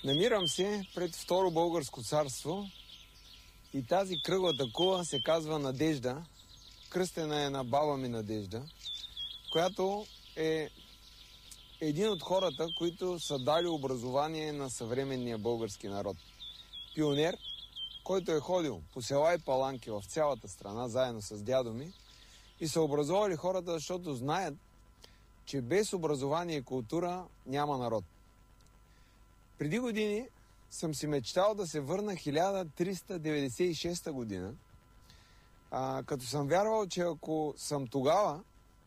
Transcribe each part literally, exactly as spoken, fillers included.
Намирам се пред Второ българско царство и тази кръглата кула се казва Надежда. Кръстена е на баба ми Надежда, която е един от хората, които са дали образование на съвременния български народ. Пионер, който е ходил по села и паланки в цялата страна, заедно с дядо ми, и са образовали хората, защото знаят, че без образование и култура няма народ. Преди години съм си мечтал да се върна хиляда триста деветдесет и шеста година, а, като съм вярвал, че ако съм тогава,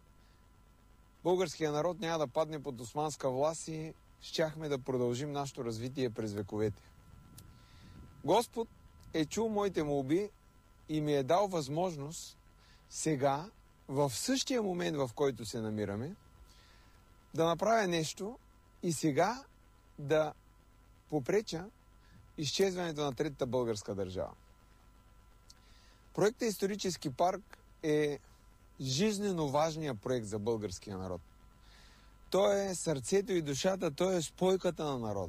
българският народ няма да падне под османска власт и щяхме да продължим нашето развитие през вековете. Господ е чул моите молби и ми е дал възможност сега, в същия момент, в който се намираме, да направя нещо и сега да попреча изчезването на третата българска държава. Проектът Исторически парк е жизнено важният проект за българския народ. Той е сърцето и душата, той е спойката на народа.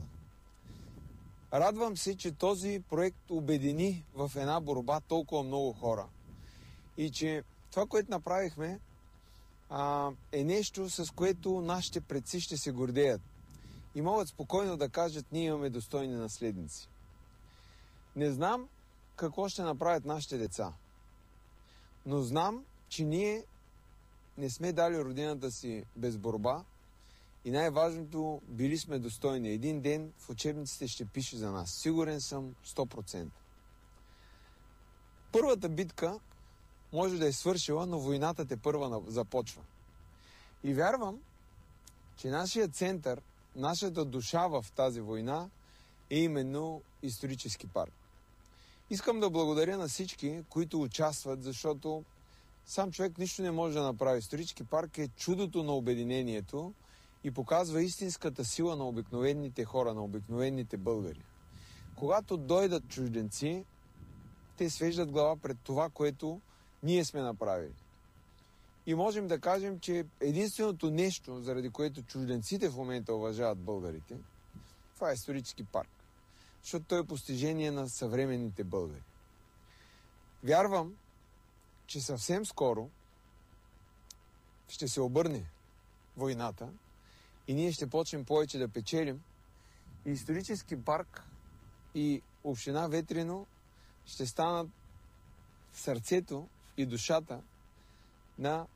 Радвам се, че този проект обедини в една борба толкова много хора и че това, което направихме, а, е нещо, с което нашите предци ще се гордеят и могат спокойно да кажат: ние имаме достойни наследници. Не знам какво ще направят нашите деца, но знам, че ние не сме дали родината си без борба и най-важното, били сме достойни. Един ден в учебниците ще пише за нас. Сигурен съм сто процента. Първата битка може да е свършила, но войната те първа започва. И вярвам, че нашия център, нашата душа в тази война е именно Исторически парк. Искам да благодаря на всички, които участват, защото сам човек нищо не може да направи. Исторически парк е чудото на обединението и показва истинската сила на обикновените хора, на обикновените българи. Когато дойдат чужденци, те свеждат глава пред това, което ние сме направили. И можем да кажем, че единственото нещо, заради което чужденците в момента уважават българите, това е Исторически парк. Защото той е постижение на съвременните българи. Вярвам, че съвсем скоро ще се обърне войната и ние ще почнем повече да печелим. И Исторически парк и община Ветрино ще станат сърцето и душата на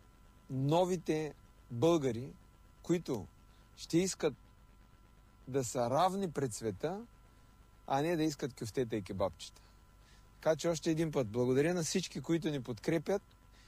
новите българи, които ще искат да са равни пред света, а не да искат кюфтета и кебабчета. Така че още един път благодаря на всички, които ни подкрепят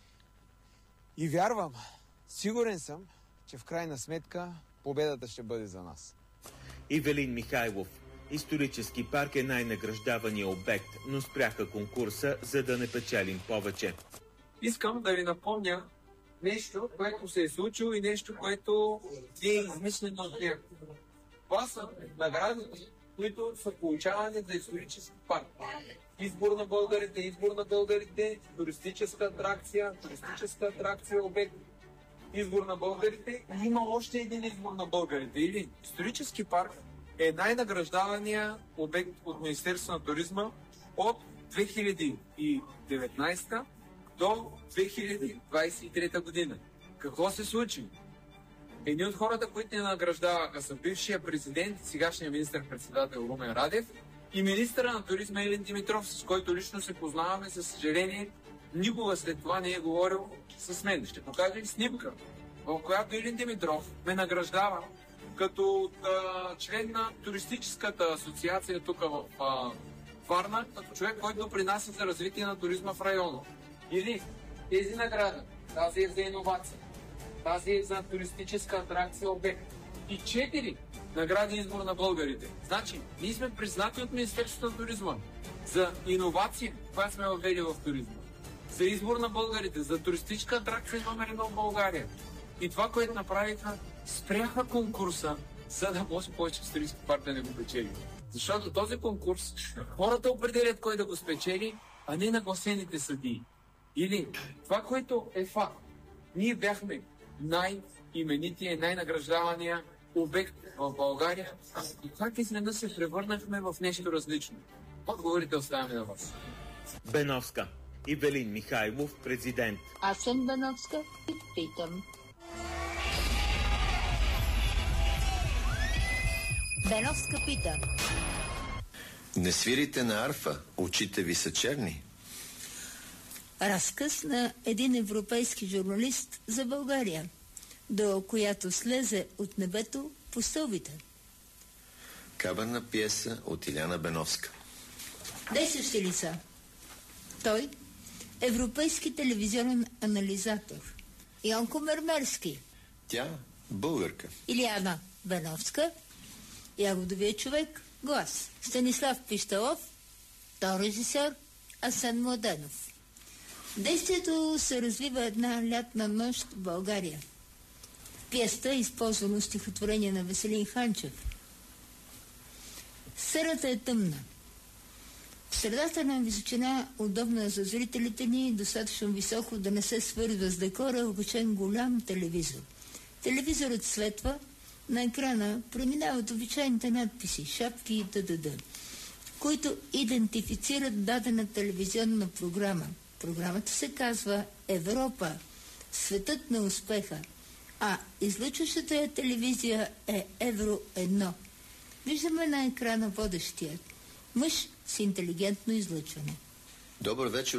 и вярвам, сигурен съм, че в крайна сметка победата ще бъде за нас. Ивелин Михайлов. Исторически парк е най-награждавания обект, но спряха конкурса, за да не печелим повече. Искам да ви напомня нещо, което се е случило и нещо, което е измислено от него. Това са наградите, които са получавани за Исторически парк. Избор на българите, избор на българите, туристическа атракция, туристическа атракция, обект. Избор на българите. И има още един избор на българите. Или Исторически парк е най-награждавания обект от Министерството на туризма от две хиляди и деветнадесета до две хиляди двадесет и трета година. Какво се случи? Едни от хората, които ни награждаваха, са бившия президент, сегашния министър-председател Румен Радев и министъра на туризма Илин Димитров, с който лично се познаваме. За съжаление, никога след това не е говорил с мен. Ще покажа и снимка, в която Илин Димитров ме награждава като а, член на туристическата асоциация тук в а, Варна, като човек, който принася за развитие на туризма в района. Или тези награди, тази е за иновация, тази е за туристическа атракция обект. И четири награди избор на българите. Значи, ние сме признати от Министерството на туризма за иновация, това сме въвели в туризма. За избор на българите, за туристическа атракция номер едно в България. И това, което направиха, спряха конкурса, за да може повече Исторически парк да не го печели. Защото този конкурс хората определят кой да го спечели, а не нагласените съдии. Или това, което е факт. Ние бяхме най-именития и най-награждавания обект в България и как изненада се превърнахме в нещо различно? Отговорите оставяме на вас. Беновска. Ивелин Михайлов, президент. Аз съм Беновска и питам. Беновска пита. Не свирите на арфа, очите ви са черни. Разказ на един европейски журналист за България, до която слезе от небето по стълбите. Каберна пиеса от Иляна Беновска. Действащи лица. Той, европейски телевизионен анализатор. Йонко Мермерски. Тя българка. Илияна Беновска. Ягодовия човек. Глас. Станислав Пищалов. То режисьор Асен Младенов. Действието се развива една лятна нощ в България. В пиеста е използвано стихотворение на Веселин Ханчев. Сцената е тъмна. В средата на височина, удобна за зрителите ни, достатъчно високо да не се свързва с декора, е обичен голям телевизор. Телевизорът светва, на екрана преминават обичайните надписи, шапки и т.д., които идентифицират дадена телевизионна програма. Програмата се казва Европа, светът на успеха, а излъчващата я телевизия е Евро едно. Виждаме на екрана водещият мъж с интелигентно излъчване. Добър вечер.